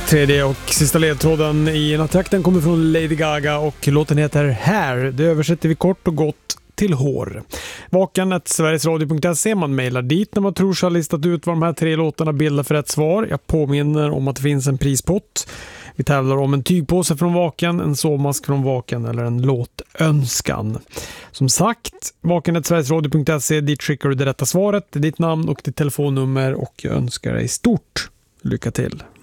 Tredje och sista ledtråden i nattjakten kommer från Lady Gaga och låten heter Hair. Det översätter vi kort och gott till hår. vakan@sverigesradio.se. Man mejlar dit när man tror sig ha listat ut vad de här 3 låtarna bildar för rätt svar. Jag påminner om att det finns en prispott. Vi tävlar om en tygpåse från Vakan, en sovmask från Vakan eller en låtönskan. Som sagt, vakan@sverigesradio.se. Dit skickar du det rätta svaret, ditt namn och ditt telefonnummer, och jag önskar dig stort lycka till.